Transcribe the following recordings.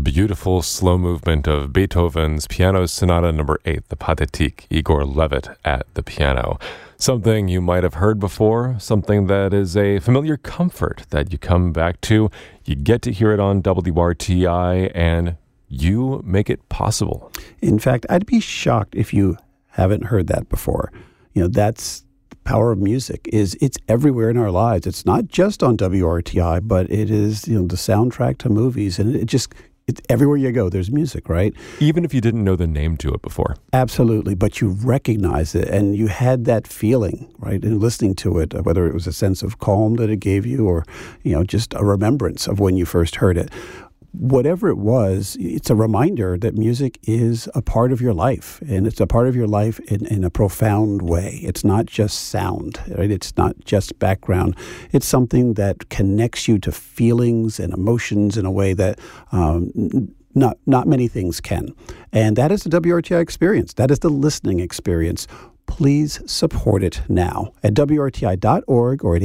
beautiful slow movement of Beethoven's Piano Sonata No. 8, the Pathétique, Igor Levit at the piano. Something you might have heard before, something that is a familiar comfort that you come back to. You get to hear it on WRTI, and you make it possible. In fact, I'd be shocked if you haven't heard that before. That's the power of music. It's everywhere in our lives. It's not just on WRTI, but it is the soundtrack to movies, and it's everywhere you go, there's music, right? Even if you didn't know the name to it before. Absolutely, but you recognize it, and you had that feeling, right, in listening to it, whether it was a sense of calm that it gave you or, just a remembrance of when you first heard it. Whatever it was, it's a reminder that music is a part of your life, and it's a part of your life in a profound way. It's not just sound, right? It's not just background. It's something that connects you to feelings and emotions in a way that not many things can. And that is the WRTI experience. That is the listening experience. Please support it now at WRTI.org or at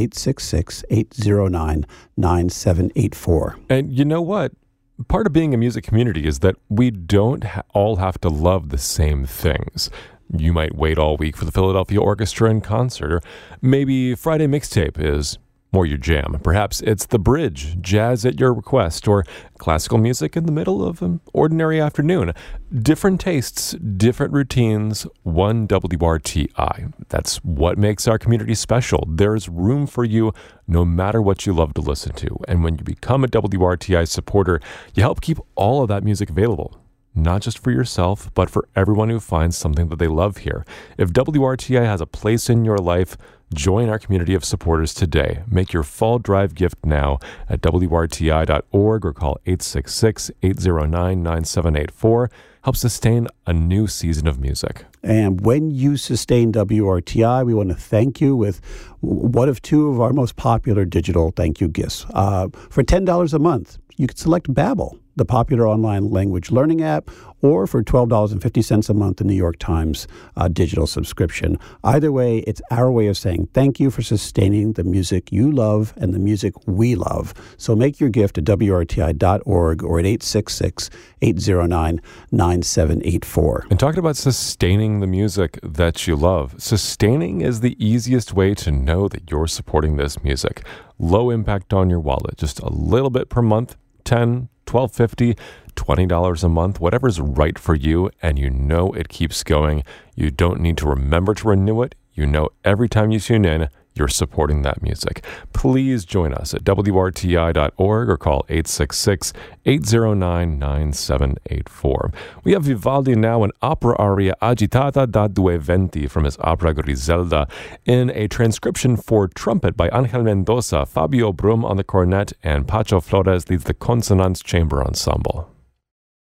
866-809-9784. And you know what? Part of being a music community is that we don't all have to love the same things. You might wait all week for the Philadelphia Orchestra in concert, or maybe Friday Mixtape is more your jam. Perhaps it's The Bridge, jazz at your request, or classical music in the middle of an ordinary afternoon. Different tastes, different routines, one WRTI. That's what makes our community special. There's room for you no matter what you love to listen to. And when you become a WRTI supporter, you help keep all of that music available. Not just for yourself, but for everyone who finds something that they love here. If WRTI has a place in your life, join our community of supporters today. Make your fall drive gift now at WRTI.org or call 866-809-9784. Help sustain a new season of music. And when you sustain WRTI, we want to thank you with one of two of our most popular digital thank you gifts. For $10 a month, you can select Babbel, the popular online language learning app, or for $12.50 a month, the New York Times digital subscription. Either way, it's our way of saying thank you for sustaining the music you love and the music we love. So make your gift at WRTI.org or at 866-809-9784. And talking about sustaining the music that you love, sustaining is the easiest way to know that you're supporting this music. Low impact on your wallet, just a little bit per month, $10, $12.50, $20 a month, whatever's right for you, and you know it keeps going. You don't need to remember to renew it. You know every time you tune in, you're supporting that music. Please join us at WRTI.org or call 866-809-9784. We have Vivaldi now in opera aria Agitata da due venti from his opera Griselda in a transcription for trumpet by Angel Mendoza, Fabio Brum on the cornet, and Pacho Flores leads the Consonance Chamber Ensemble.